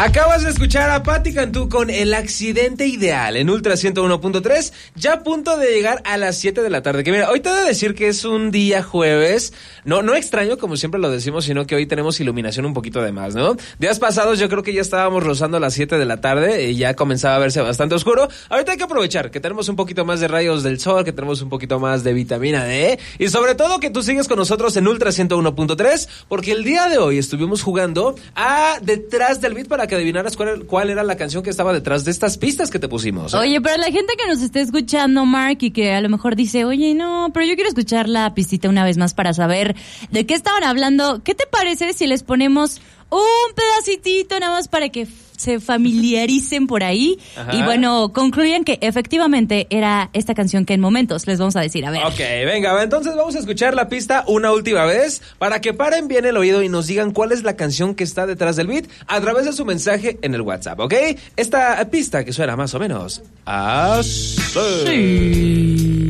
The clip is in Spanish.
Acabas de escuchar a Patti Cantú con El Accidente Ideal en Ultra 101.3, ya a punto de llegar a las 7 de la tarde. Que mira, hoy te he de decir que es un día jueves, no extraño como siempre lo decimos, sino que hoy tenemos iluminación un poquito de más, ¿no? Días pasados yo creo que ya estábamos rozando las 7 de la tarde y ya comenzaba a verse bastante oscuro. Ahorita hay que aprovechar que tenemos un poquito más de rayos del sol, que tenemos un poquito más de vitamina D y sobre todo que tú sigues con nosotros en Ultra 101.3, porque el día de hoy estuvimos jugando a Detrás del Beat para que adivinaras cuál era la canción que estaba detrás de estas pistas que te pusimos. Oye, para la gente que nos esté escuchando, Mark, y que a lo mejor dice, oye, no, pero yo quiero escuchar la pistita una vez más para saber de qué estaban hablando. ¿Qué te parece si les ponemos un pedacitito nada más para que se familiaricen por ahí? Ajá. Y bueno, concluyen que efectivamente era esta canción que en momentos les vamos a decir. A ver. Ok, venga, entonces vamos a escuchar la pista una última vez para que paren bien el oído y nos digan cuál es la canción que está detrás del beat a través de su mensaje en el WhatsApp, ¿ok? Esta pista que suena más o menos así. Sí.